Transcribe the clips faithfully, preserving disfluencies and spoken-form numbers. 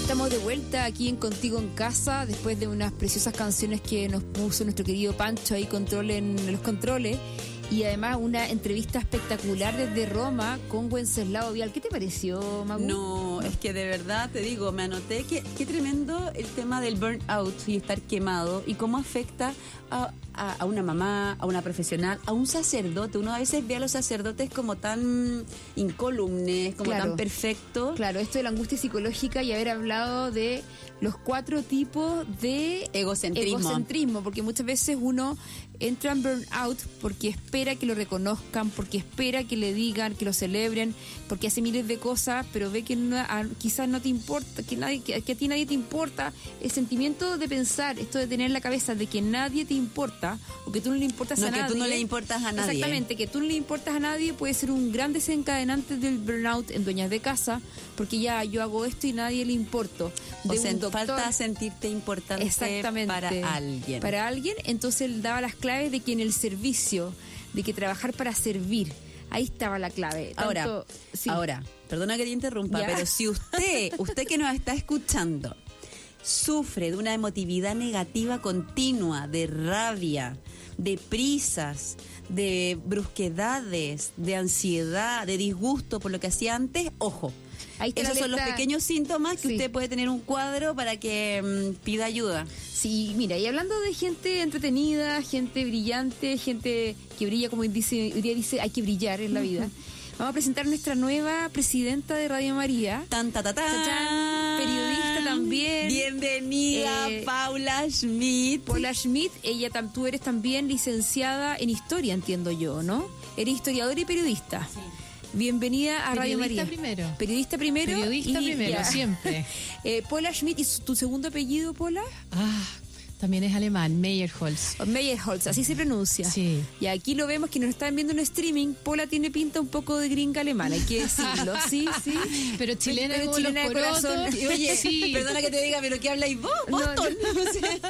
Estamos de vuelta aquí en Contigo en Casa, después de unas preciosas canciones que nos puso nuestro querido Pancho ahí control en los controles, y además una entrevista espectacular desde Roma con Wenceslao Vial. ¿Qué te pareció, Magu? No, es que de verdad te digo, me anoté que qué tremendo el tema del burnout y estar quemado y cómo afecta a, a, a una mamá, a una profesional, a un sacerdote. Uno a veces ve a los sacerdotes como tan incólumes, como Claro. tan perfectos. Claro, esto de la angustia psicológica y haber hablado de los cuatro tipos de Egocentrismo. egocentrismo, porque muchas veces uno entra en burnout porque espera que lo reconozcan, porque espera que le digan, que lo celebren, porque hace miles de cosas, pero ve que no, a, quizás no te importa, que nadie, que, que a ti nadie te importa. El sentimiento de pensar, esto de tener en la cabeza de que nadie te importa, o que tú no le importas No, a que nadie. tú no le importas a nadie. Exactamente, que tú no le importas a nadie puede ser un gran desencadenante del burnout en dueñas de casa, porque ya yo hago esto y nadie le importo. O De sea, un doctor, falta sentirte importante exactamente, para alguien. Para alguien, entonces él daba las claves de que en el servicio, de que trabajar para servir, ahí estaba la clave. Tanto, Ahora, sí. ahora, perdona que te interrumpa, ¿Ya? pero si usted, usted que nos está escuchando, sufre de una emotividad negativa continua, de rabia, de prisas, de brusquedades, de ansiedad, de disgusto por lo que hacía antes, ojo. Ahí está Esos la son los letra- pequeños síntomas que Sí. usted puede tener un cuadro para que mm, pida ayuda. Sí, mira, y hablando de gente entretenida, gente brillante, gente que brilla, como dice, hoy día dice, hay que brillar en la vida. Vamos a presentar a nuestra nueva presidenta de Radio María. Tan, ta, ta, tan. Tachán, periodista también. Bienvenida, Eh, Paula Schmidt. Paula Schmidt, ella tam- tú eres también licenciada en historia, entiendo yo, ¿no? Eres historiadora y periodista. Sí. Bienvenida a Radio Periodista María. primero. Periodista primero. Periodista y- primero, ya. siempre. Eh, Paula Schmidt, ¿y su- tu segundo apellido, Paula? Ah, también es alemán, Meyerholz. O Meyerholz, así se pronuncia. Sí. Y aquí lo vemos que nos están viendo en streaming. Paula tiene pinta un poco de gringa alemana, hay que decirlo. Sí, sí. Pero chilena, Pero como chilena los de corazón. porotos. Y oye, Sí. perdona que te diga, pero ¿qué habláis vos? No, Boston. no. O sea,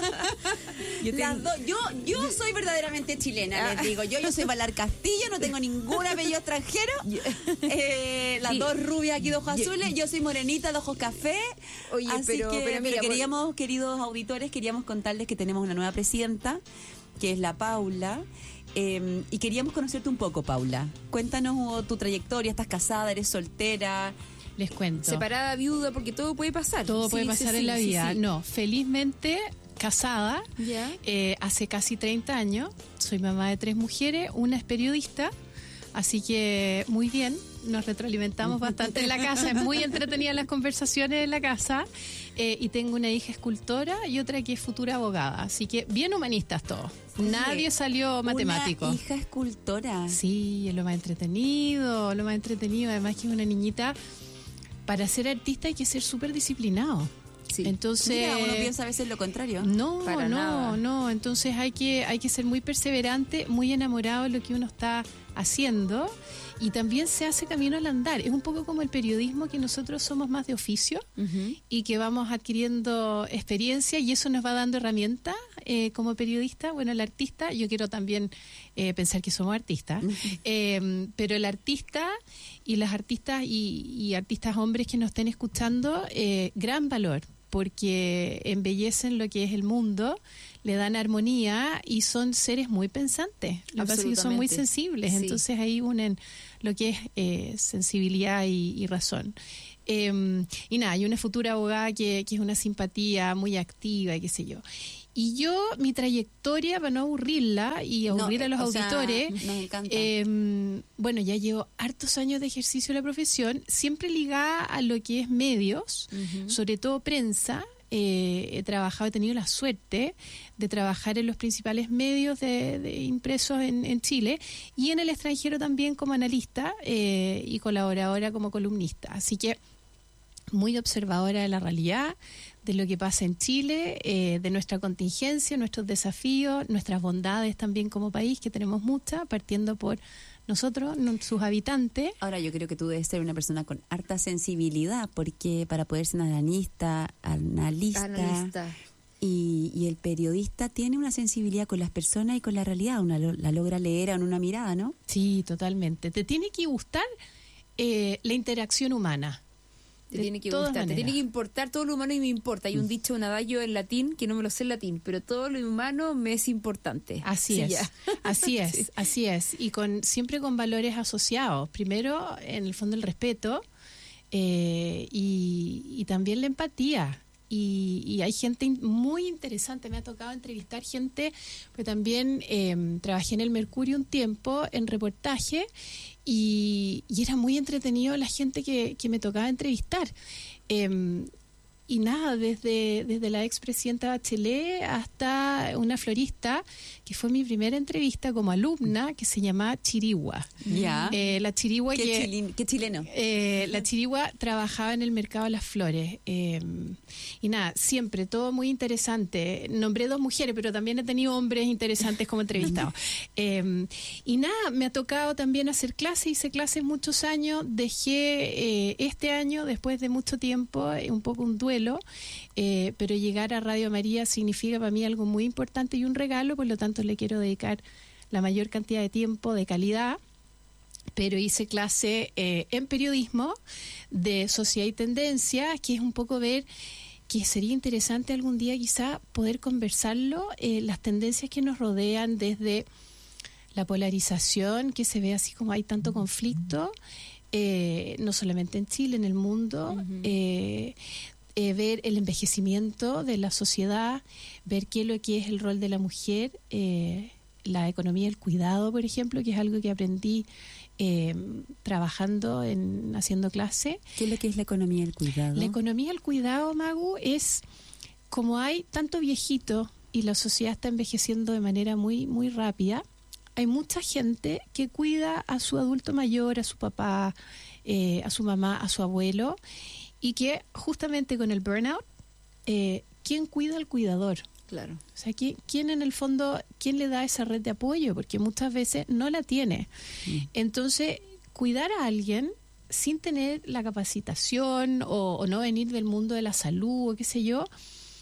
Yo las tengo- dos- yo, yo soy verdaderamente chilena, Ah. les digo. Yo, yo soy Valar Castillo, no tengo ningún apellido extranjero. Eh, las Sí. dos rubias aquí de ojos Yo- azules. Yo soy morenita de ojos café. Oye, Así pero- que, pero mira, queríamos, queridos auditores, queríamos contarles que tenemos una nueva presidenta, que es la Paula. Eh, y queríamos conocerte un poco, Paula. Cuéntanos uh, tu trayectoria. ¿Estás casada? ¿Eres soltera? Les cuento. Separada, viuda, porque todo puede pasar. Todo Sí, puede sí, pasar sí, en la sí, vida. sí. No, felizmente casada. Ya. Eh, hace casi treinta años. Soy mamá de tres mujeres. Una es periodista. Así que muy bien. Nos retroalimentamos bastante en la casa. Es muy entretenida las conversaciones en la casa. Eh, y tengo una hija escultora y otra que es futura abogada. Así que bien humanistas todos. Nadie salió matemático. Una hija escultora. Sí, es lo más entretenido, lo más entretenido. Además que es una niñita, para ser artista hay que ser súper disciplinado. Sí. Entonces, Mira, uno piensa a veces lo contrario. no, Para no, nada. no. Entonces hay que, hay que ser muy perseverante, muy enamorado de lo que uno está haciendo. Y también se hace camino al andar. Es un poco como el periodismo, que nosotros somos más de oficio Ujú. y que vamos adquiriendo experiencia, y eso nos va dando herramientas eh, como periodista. Bueno, el artista, yo quiero también eh, pensar que somos artistas, eh, pero el artista y las artistas y, y artistas hombres que nos estén escuchando, eh, gran valor, porque embellecen lo que es el mundo, le dan armonía y son seres muy pensantes. Lo que pasa es que son muy Absolutamente. sensibles, Sí. entonces ahí unen lo que es eh, sensibilidad y, y razón. Eh, y nada, hay una futura abogada que, que es una simpatía muy activa y qué sé yo. Y yo, mi trayectoria, para no aburrirla y aburrir No, a los o sea, auditores, nos encanta. eh, bueno, ya llevo hartos años de ejercicio de la profesión, siempre ligada a lo que es medios, Ujú. sobre todo prensa. Eh, he trabajado, he tenido la suerte de trabajar en los principales medios de, de impresos en, en Chile, y en el extranjero también como analista eh, y colaboradora como columnista. Así que muy observadora de la realidad, de lo que pasa en Chile, eh, de nuestra contingencia, nuestros desafíos, nuestras bondades también como país, que tenemos muchas, partiendo por nosotros, no- sus habitantes. Ahora yo creo que tú debes ser una persona con harta sensibilidad, porque para poder ser analista, analista, Analista. Y, y el periodista tiene una sensibilidad con las personas y con la realidad, una lo- la logra leer en una mirada, ¿no? Sí, totalmente. Te tiene que gustar eh, la interacción humana. Te de tiene que todas gustar, te maneras. tiene que importar todo lo humano y me importa. Hay un dicho, un adagio en latín, que no me lo sé en latín, pero todo lo humano me es importante. Así Sí, es, ya. así es, Sí. así es. Y con siempre con valores asociados. Primero, en el fondo, el respeto eh, y, y también la empatía. Y, y hay gente in- muy interesante, me ha tocado entrevistar gente, pero también eh, trabajé en el Mercurio un tiempo en reportaje y, y era muy entretenido la gente que, que me tocaba entrevistar. Em, y nada, desde, desde la expresidenta Bachelet hasta una florista, que fue mi primera entrevista como alumna, que se llama Chirigua. Ya. Eh, la Chirigua ¿Qué, que... chilin- qué chileno? Eh, la Chirigua trabajaba en el mercado de las flores eh, y nada, siempre todo muy interesante. Nombré dos mujeres, pero también he tenido hombres interesantes como entrevistados. Eh, y nada, me ha tocado también hacer clases, hice clases muchos años, dejé eh, este año, después de mucho tiempo, eh, un poco un duelo, eh, pero llegar a Radio María significa para mí algo muy importante y un regalo, por lo tanto le quiero dedicar la mayor cantidad de tiempo de calidad. Pero hice clase eh, en periodismo de sociedad y tendencia, que es un poco ver que sería interesante algún día quizá poder conversarlo, eh, las tendencias que nos rodean desde la polarización, que se ve así como hay tanto conflicto, eh, no solamente en Chile, en el mundo, Ujú. eh, eh, ver el envejecimiento de la sociedad, ver qué es lo que es el rol de la mujer, eh, la economía del cuidado, por ejemplo, que es algo que aprendí eh, trabajando, en haciendo clase. ¿Qué es lo que es la economía del cuidado? La economía del cuidado, Magu, es como hay tanto viejito y la sociedad está envejeciendo de manera muy, muy rápida, hay mucha gente que cuida a su adulto mayor, a su papá, eh, a su mamá, a su abuelo, y que justamente con el burnout, eh, ¿quién cuida al cuidador? Claro. O sea, ¿quién, quién en el fondo, quién le da esa red de apoyo? Porque muchas veces no la tiene. Mm. Entonces, cuidar a alguien sin tener la capacitación o, o no venir del mundo de la salud o qué sé yo,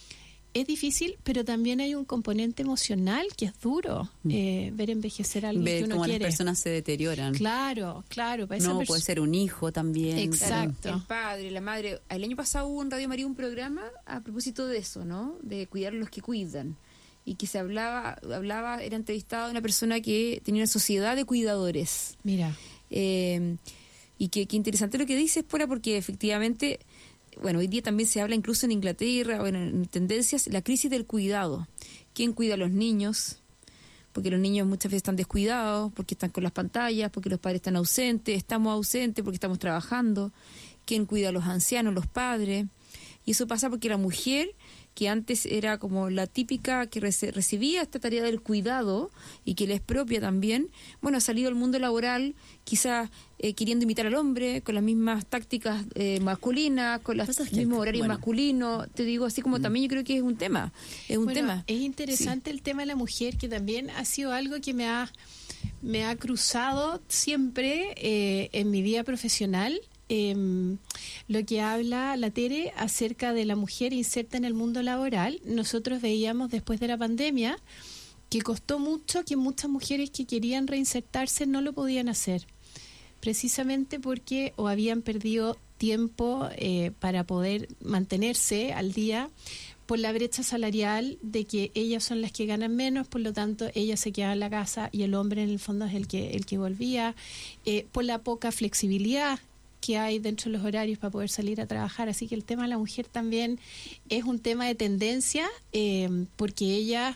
es difícil, pero también hay un componente emocional que es duro, Mm. eh, ver envejecer a alguien Ver que uno cómo quiere. las personas se deterioran. Claro, claro. Para esa No, perso- puede ser un hijo también. Exacto. El padre, la madre. El año pasado hubo en Radio María un programa a propósito de eso, ¿no? De cuidar a los que cuidan. Y que se hablaba, hablaba, era entrevistada una persona que tenía una sociedad de cuidadores. Mira, Eh, y que, que interesante lo que dices, Pora, porque efectivamente, bueno, hoy día también se habla incluso en Inglaterra, bueno, en tendencias, la crisis del cuidado. ¿Quién cuida a los niños? Porque los niños muchas veces están descuidados, porque están con las pantallas, porque los padres están ausentes, estamos ausentes porque estamos trabajando. ¿Quién cuida a los ancianos, los padres? Y eso pasa porque la mujer, que antes era como la típica que rece- recibía esta tarea del cuidado y que le es propia también, bueno, ha salido al mundo laboral quizás eh, queriendo imitar al hombre, con las mismas tácticas eh, masculinas, con los Pasa que, mismos horarios bueno. masculinos, te digo, así como también yo creo que es un tema, es un bueno, tema. es interesante el tema de la mujer, que también ha sido algo que me ha, me ha cruzado siempre eh, en mi vida profesional. Eh, lo que habla la Tere acerca de la mujer inserta en el mundo laboral. Nosotros veíamos después de la pandemia que costó mucho, que muchas mujeres que querían reinsertarse no lo podían hacer, precisamente porque o habían perdido tiempo eh, para poder mantenerse al día, por la brecha salarial de que ellas son las que ganan menos, por lo tanto ellas se quedaban en la casa y el hombre en el fondo es el que el que volvía, eh, por la poca flexibilidad que hay dentro de los horarios para poder salir a trabajar. Así que el tema de la mujer también es un tema de tendencia, eh, porque ellas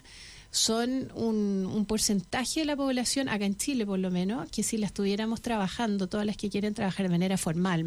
son un, un porcentaje de la población, acá en Chile por lo menos, que si las estuviéramos trabajando, todas las que quieren trabajar de manera formal,